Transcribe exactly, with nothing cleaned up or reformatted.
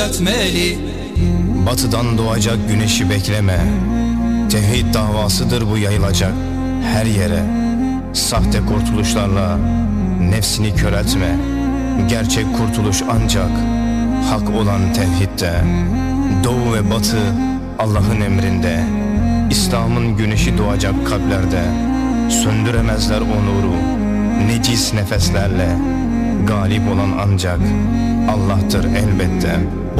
etmeli. Batıdan doğacak güneşi bekleme. Tevhid davasıdır bu yayılacak her yere. Sahte kurtuluşlarla nefsini köreltme. Gerçek kurtuluş ancak hak olan tevhidde. Doğu ve batı Allah'ın emrinde. İslam'ın güneşi doğacak kalplerde. Söndüremezler o nuru necis nefeslerle. Galip olan ancak Allah'tır elbette.